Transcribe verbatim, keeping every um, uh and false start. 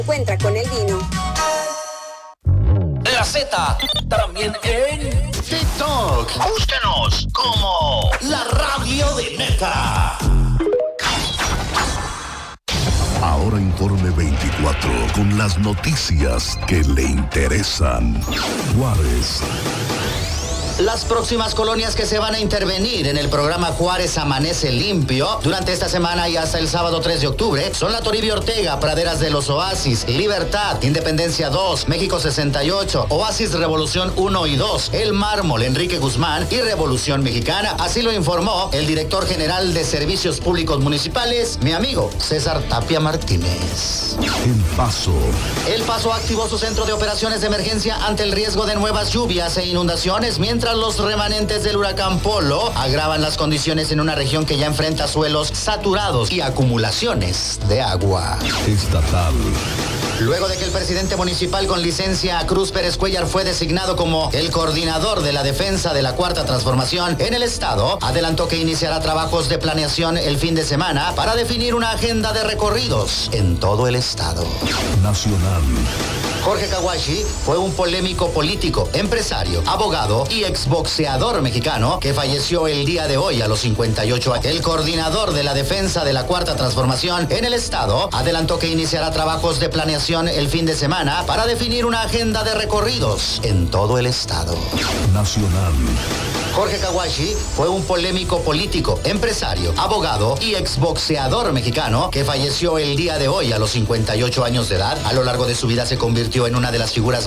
Encuentra con el vino. La Z, también en TikTok. Búsquenos como La Radio de Neta. Ahora Informe veinticuatro, con las noticias que le interesan. Juárez. Las próximas colonias que se van a intervenir en el programa Juárez Amanece Limpio durante esta semana y hasta el sábado tres de octubre son la Toribio Ortega, Praderas de los Oasis, Libertad, Independencia dos, México sesenta y ocho, Oasis Revolución uno y dos, El Mármol, Enrique Guzmán y Revolución Mexicana. Así lo informó el director general de Servicios Públicos Municipales, mi amigo César Tapia Martínez. El Paso. El Paso activó su centro de operaciones de emergencia ante el riesgo de nuevas lluvias e inundaciones, mientras los remanentes del huracán Polo agravan las condiciones en una región que ya enfrenta suelos saturados y acumulaciones de agua. Estatal. Luego de que el presidente municipal con licencia Cruz Pérez Cuellar fue designado como el coordinador de la defensa de la Cuarta Transformación en el estado, adelantó que iniciará trabajos de planeación el fin de semana para definir una agenda de recorridos en todo el estado. Nacional. Jorge Kawashi fue un polémico político, empresario, abogado y exboxeador mexicano que falleció el día de hoy a los cincuenta y ocho años. El coordinador de la defensa de la Cuarta Transformación en el estado adelantó que iniciará trabajos de planeación el fin de semana para definir una agenda de recorridos en todo el estado. Nacional. Jorge Kawashi fue un polémico político, empresario, abogado y exboxeador mexicano que falleció el día de hoy a los cincuenta y ocho años de edad. A lo largo de su vida se convirtió en una de las figuras